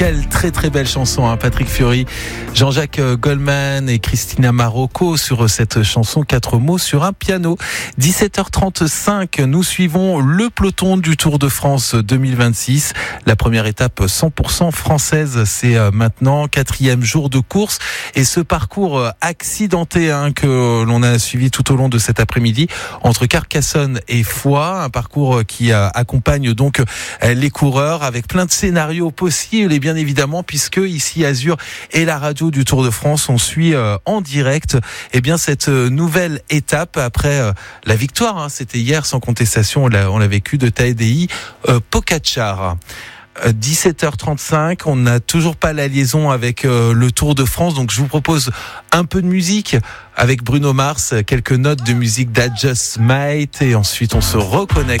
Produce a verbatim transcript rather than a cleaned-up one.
Quelle très très belle chanson, hein, Patrick Fiori, Jean-Jacques Goldman et Christina Marocco sur cette chanson Quatre mots sur un piano. dix-sept heures trente-cinq, nous suivons le peloton du Tour de France deux mille vingt-six. La première étape cent pour cent française, c'est maintenant quatrième jour de course. Et ce parcours accidenté hein, que l'on a suivi tout au long de cet après-midi entre Carcassonne et Foix, un parcours qui accompagne donc les coureurs avec plein de scénarios possibles et bien évidemment, puisque ici Azur et la radio du Tour de France, on suit euh, en direct eh bien cette euh, nouvelle étape après euh, la victoire. Hein, c'était hier sans contestation, on l'a, on l'a vécu de Tadej euh, Pogačar. dix-sept heures trente-cinq, on n'a toujours pas la liaison avec euh, le Tour de France, donc je vous propose un peu de musique avec Bruno Mars, quelques notes de musique d'I Just Might et ensuite on se reconnecte.